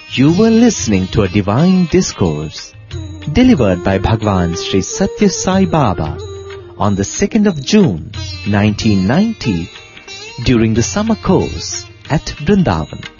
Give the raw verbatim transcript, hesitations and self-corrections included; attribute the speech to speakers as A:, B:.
A: You were listening to a divine discourse delivered by Bhagwan Sri Satya Sai Baba on the second of June nineteen ninety during the summer course at Vrindavan.